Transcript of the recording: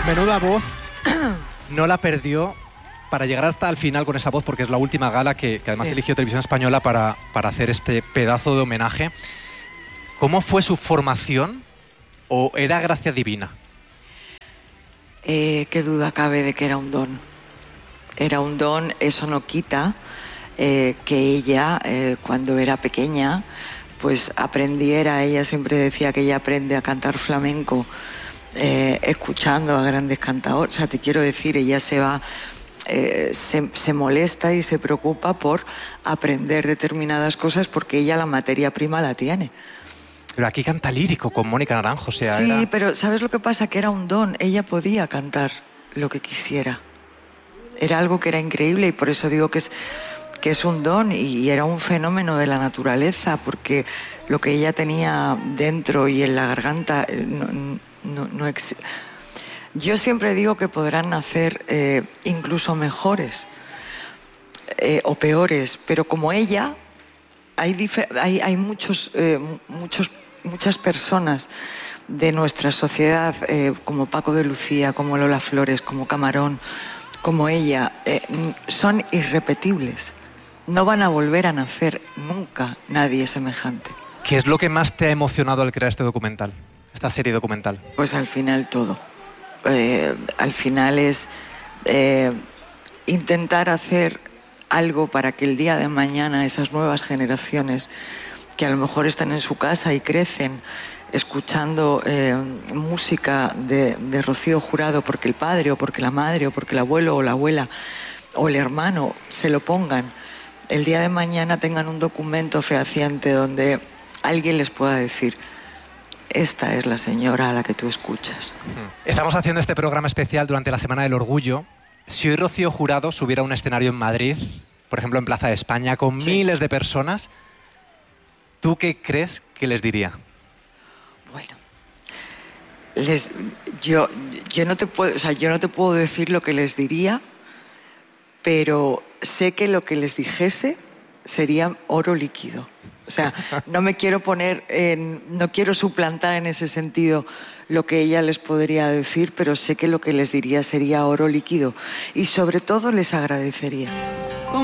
Menuda voz. No la perdió para llegar hasta el final con esa voz, porque es la última gala que además eligió Televisión Española para hacer este pedazo de homenaje. ¿Cómo fue su formación o era gracia divina? Qué duda cabe de que era un don. Era un don, eso no quita que ella, cuando era pequeña, pues aprendiera. Ella siempre decía que ella aprende a cantar flamenco escuchando a grandes cantadores. O sea, te quiero decir, ella se va, se molesta y se preocupa por aprender determinadas cosas porque ella la materia prima la tiene. Pero aquí canta lírico con Mónica Naranjo, o sea, sí, era... pero ¿sabes lo que pasa? Que era un don. Ella podía cantar lo que quisiera. Era algo que era increíble y por eso digo que es un don y era un fenómeno de la naturaleza, porque lo que ella tenía dentro y en la garganta no existe. Yo siempre digo que podrán nacer incluso mejores o peores, pero como ella hay muchas personas de nuestra sociedad, como Paco de Lucía, como Lola Flores, como Camarón, como ella, son irrepetibles. No van a volver a nacer nunca nadie semejante. ¿Qué es lo que más te ha emocionado al crear este documental, esta serie documental? Pues al final todo. Al final es intentar hacer algo para que el día de mañana esas nuevas generaciones que a lo mejor están en su casa y crecen escuchando música de Rocío Jurado porque el padre o porque la madre o porque el abuelo o la abuela o el hermano se lo pongan, el día de mañana tengan un documento fehaciente donde alguien les pueda decir: esta es la señora a la que tú escuchas. Estamos haciendo este programa especial durante la Semana del Orgullo. Si hoy Rocío Jurado subiera a un escenario en Madrid, por ejemplo en Plaza de España, con miles de personas, ¿tú qué crees que les diría? Bueno, yo no te puedo decir lo que les diría, pero sé que lo que les dijese sería oro líquido. O sea, no me quiero no quiero suplantar en ese sentido lo que ella les podría decir, pero sé que lo que les diría sería oro líquido y sobre todo les agradecería.